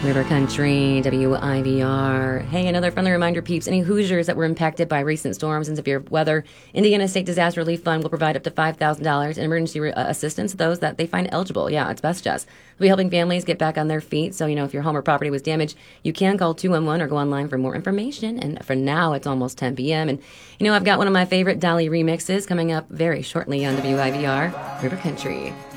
River Country, WIVR. Hey, another friendly reminder, peeps. Any Hoosiers that were impacted by recent storms and severe weather, Indiana State Disaster Relief Fund will provide up to $5,000 in emergency assistance to those that they find eligible. Yeah, it's best just. They'll be helping families get back on their feet. So, if your home or property was damaged, you can call 211 or go online for more information. And for now, it's almost 10 p.m. And, I've got one of my favorite Dolly remixes coming up very shortly on WIVR, River Country.